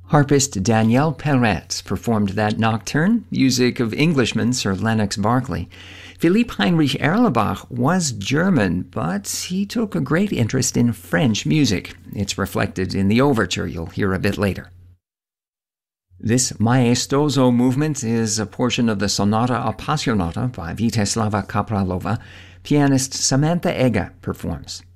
Harpist Danielle Perret performed that nocturne, music of Englishman Sir Lennox Berkeley. Philippe Heinrich Erlebach was German, but he took a great interest in French music. It's reflected in the overture you'll hear a bit later. This maestoso movement is a portion of the Sonata Appassionata by Viteslava Kapralova. Pianist Samantha Ega performs.